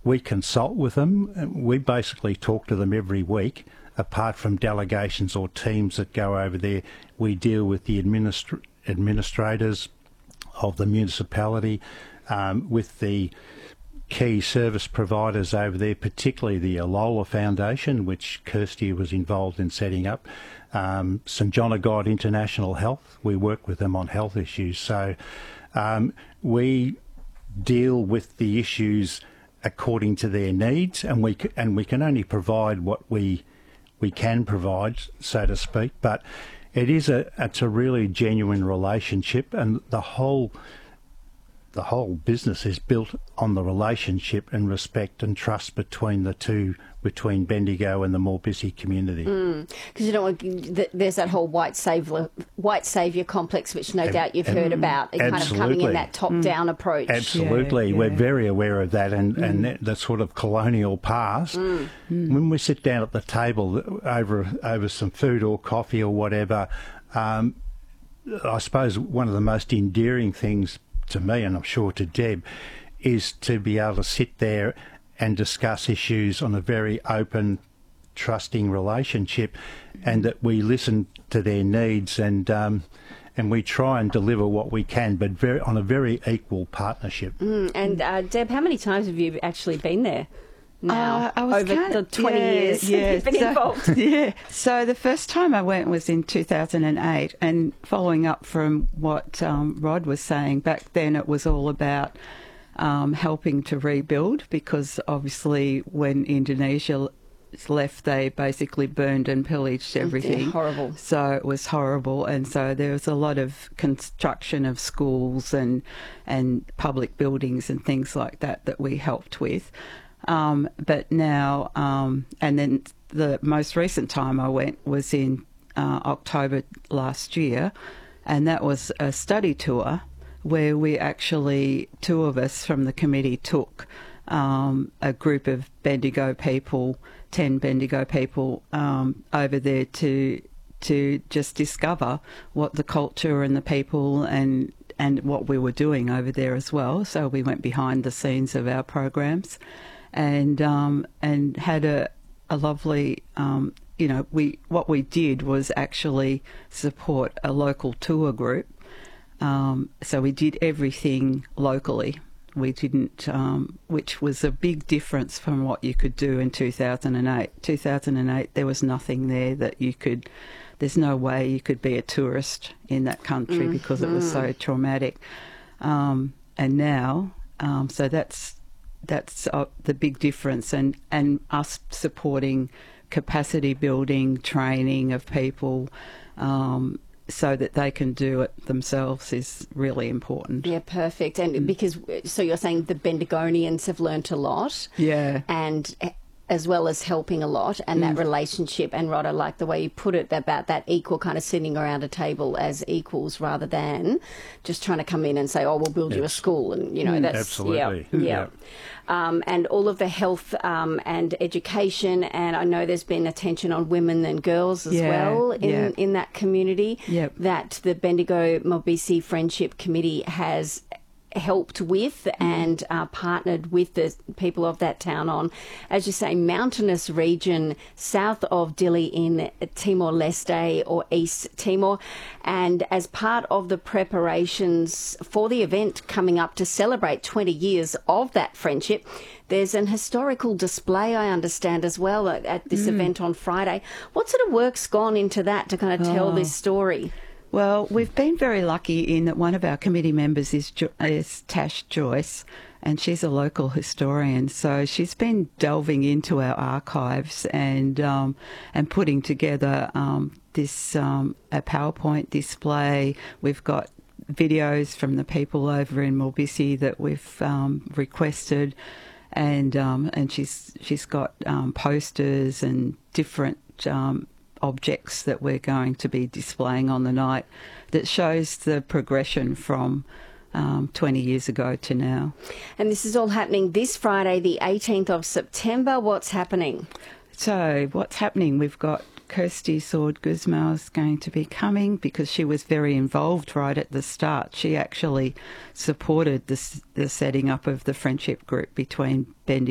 we consult with them. We basically talk to them every week. Apart from delegations or teams that go over there, we deal with the administrators of the municipality, with the key service providers over there, particularly the Alola Foundation, which Kirsty was involved in setting up, St John of God International Health. We work with them on health issues. So we deal with the issues according to their needs, and we can only provide what we can provide, so to speak. But it's a really genuine relationship, and the whole business is built on the relationship and respect and trust between the two, between Bendigo and the Morbisi community. Because there's that whole white saviour complex, which no doubt you've heard about, and kind of coming in that top-down approach. Absolutely, we're very aware of that, and the sort of colonial past. When we sit down at the table over some food or coffee or whatever, I suppose one of the most endearing things to me, and I'm sure to Deb, is to be able to sit there and discuss issues on a very open, trusting relationship, and that we listen to their needs and we try and deliver what we can, but on a very equal partnership. And Deb, how many times have you actually been there now over the 20 years you've been involved? So the first time I went was in 2008, and following up from what Rod was saying, back then it was all about helping to rebuild, because obviously when Indonesia left, they basically burned and pillaged everything. Yeah, horrible. So it was horrible, and so there was a lot of construction of schools and public buildings and things like that we helped with. But now, and then the most recent time I went was in October last year, and that was a study tour where we actually, two of us from the committee took a group of Bendigo people, 10 Bendigo people, over there to just discover what the culture and the people and what we were doing over there as well. So we went behind the scenes of our programs, and had a lovely, what we did was actually support a local tour group. So we did everything locally. We didn't, which was a big difference from what you could do in 2008. 2008, there was nothing there that you could, there's no way you could be a tourist in that country because it was so traumatic. And now, so that's the big difference, and us supporting capacity building, training of people, so that they can do it themselves is really important. Yeah, perfect. And because, so you're saying the Bendigonians have learnt a lot. Yeah. And as well as helping a lot, and that relationship. And Rod, I like the way you put it about that equal kind of sitting around a table as equals, rather than just trying to come in and say, oh, we'll build you a school. And, that's... Absolutely. Yeah. And all of the health and education, and I know there's been attention on women and girls as well in that community that the Bendigo Morbisi Friendship Committee has helped with and partnered with the people of that town on, as you say, mountainous region south of Dili in Timor-Leste or East Timor. And as part of the preparations for the event coming up to celebrate 20 years of that friendship, there's an historical display, I understand, as well at this event on Friday. What sort of work's gone into that to kind of tell this story? Well, we've been very lucky in that one of our committee members is Tash Joyce, and she's a local historian. So she's been delving into our archives and putting together this a PowerPoint display. We've got videos from the people over in Morbisi that we've requested, and she's got posters and different objects that we're going to be displaying on the night that shows the progression from 20 years ago to now. And this is all happening this Friday, the 18th of September. What's happening? So what's happening? We've got Kirsty Sword Guzmao is going to be coming because she was very involved right at the start. She actually supported the setting up of the friendship group between Bendigo